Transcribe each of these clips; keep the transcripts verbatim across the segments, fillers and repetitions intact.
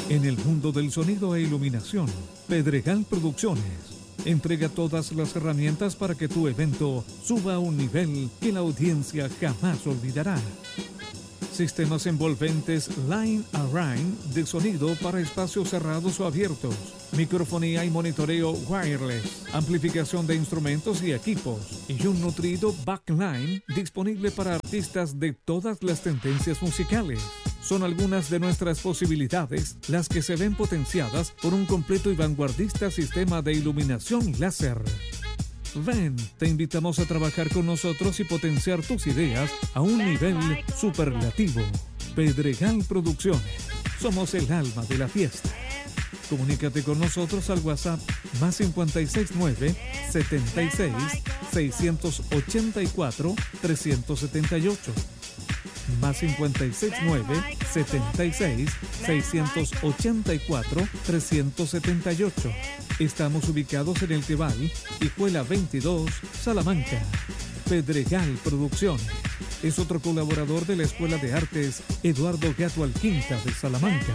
En el mundo del sonido e iluminación, Pedregal Producciones entrega todas las herramientas para que tu evento suba a un nivel que la audiencia jamás olvidará. Sistemas envolventes Line Align de sonido para espacios cerrados o abiertos, microfonía y monitoreo wireless, amplificación de instrumentos y equipos, y un nutrido backline disponible para artistas de todas las tendencias musicales. Son algunas de nuestras posibilidades, las que se ven potenciadas por un completo y vanguardista sistema de iluminación láser. Ven, te invitamos a trabajar con nosotros y potenciar tus ideas a un nivel superlativo. Pedregal Producciones, somos el alma de la fiesta. Comunícate con nosotros al WhatsApp más cincuenta y seis nueve, setenta y seis, seiscientos ochenta y cuatro, trescientos setenta y ocho. Más cincuenta y seis nueve, setenta y seis, seiscientos ochenta y cuatro, trescientos setenta y ocho. Estamos ubicados en El Tebal, Hijuela veintidós, Salamanca. Pedregal Producciones es otro colaborador de la Escuela de Artes Eduardo Gato Alquinta de Salamanca.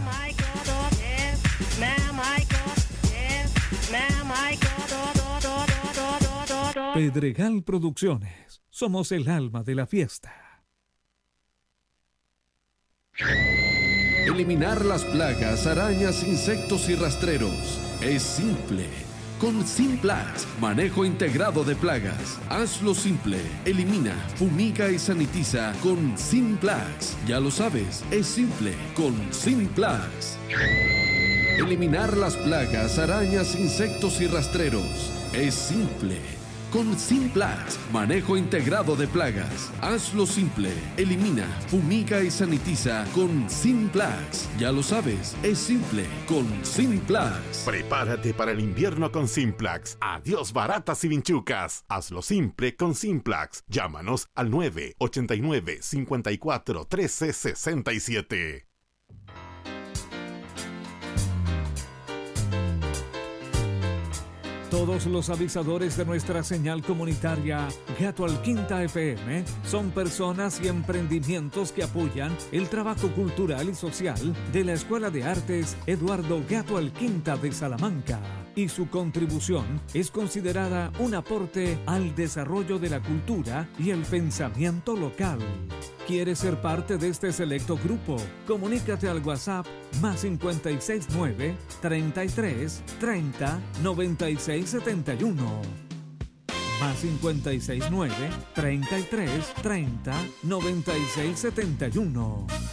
Pedregal Producciones, somos el alma de la fiesta. Eliminar las plagas, arañas, insectos y rastreros es simple. Con Simplax, manejo integrado de plagas. Hazlo simple. Elimina, fumiga y sanitiza con Simplax. Ya lo sabes, es simple con Simplax. Eliminar las plagas, arañas, insectos y rastreros es simple. Con Simplax, manejo integrado de plagas. Hazlo simple. Elimina, fumiga y sanitiza con Simplax. Ya lo sabes, es simple con Simplax. Prepárate para el invierno con Simplax. Adiós baratas y vinchucas. Hazlo simple con Simplax. Llámanos al nueve ochenta y nueve, cincuenta y cuatro, trece sesenta y siete. Todos los avisadores de nuestra señal comunitaria Gato Alquinta F M son personas y emprendimientos que apoyan el trabajo cultural y social de la Escuela de Artes Eduardo Gato Alquinta de Salamanca, y su contribución es considerada un aporte al desarrollo de la cultura y el pensamiento local. ¿Quieres ser parte de este selecto grupo? Comunícate al WhatsApp más cincuenta y seis nueve, treinta y tres, treinta, noventa y seis setenta y uno. Más cincuenta y seis nueve, treinta y tres, treinta, noventa y seis setenta y uno.